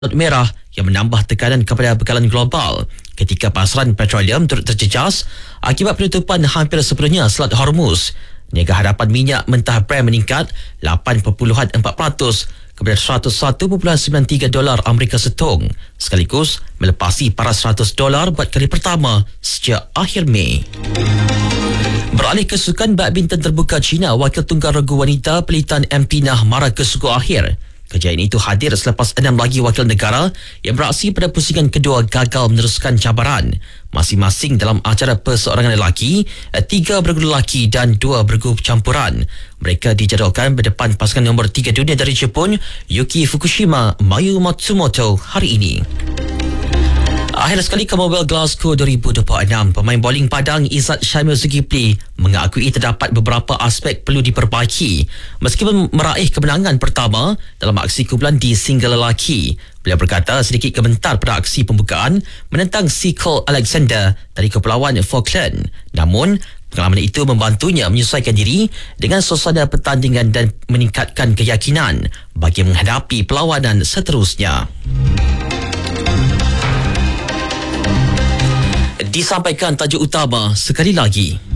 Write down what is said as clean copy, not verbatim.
Laut Merah yang menambah tekanan kepada bekalan global ketika pasaran petroleum turut terjejas akibat penutupan hampir sepenuhnya Selat Hormuz. Niaga hadapan minyak mentah Brent meningkat 8.4% kepada $101.93 Amerika Setung, sekaligus melepasi paras $100 buat kali pertama sejak akhir Mei. Beralih ke sukan badminton terbuka China, wakil tunggal regu wanita pelitan MP Nah mara ke suku akhir. Kejayaan itu hadir selepas 6 lagi wakil negara yang beraksi pada pusingan kedua gagal meneruskan cabaran, masing-masing dalam acara perseorangan lelaki, 3 bergu lelaki dan 2 bergu campuran. Mereka dijadualkan berdepan pasangan nombor 3 dunia dari Jepun, Yuki Fukushima, Mayu Matsumoto hari ini. Akhir sekali, Commonwealth Glasgow 2026, pemain bowling padang Izzat Syamil Zulkifli mengakui terdapat beberapa aspek perlu diperbaiki meskipun meraih kemenangan pertama dalam aksi kumpulan di single lelaki. Beliau berkata sedikit kementar pada aksi pembukaan menentang Seacole Alexander dari Kepulauan Falkland. Namun, pengalaman itu membantunya menyesuaikan diri dengan suasana pertandingan dan meningkatkan keyakinan bagi menghadapi perlawanan seterusnya. Disampaikan tajuk utama sekali lagi.